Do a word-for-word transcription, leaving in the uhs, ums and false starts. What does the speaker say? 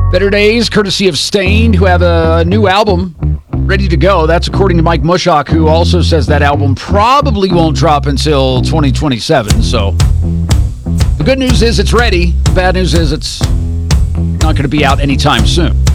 Better Days, courtesy of Stained, who have a new album ready to go. That's according to Mike Mushok, who also says that album probably won't drop until twenty twenty-seven. So the good news is it's ready. The bad news is it's not going to be out anytime soon.